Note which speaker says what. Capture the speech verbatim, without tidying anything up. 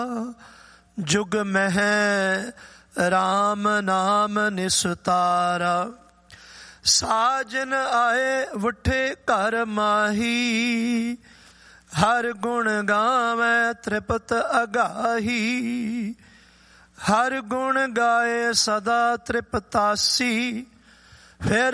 Speaker 1: ਜੁਗ ਮਹਿ ਰਾਮ ਨਾਮ ਨਿਸਤਾਰਾ। ਸਾਜਨ ਆਏ ਵਠੇ ਘਰ ਮਾਹੀ, ਹਰ ਗੁਣ ਗਾਵੈ ਤ੍ਰਿਪਤ ਅਗਾਹੀ। ਹਰ ਗੁਣ ਗਾਏ ਸਦਾ ਤ੍ਰਿਪਤਾਸੀ, ਫਿਰ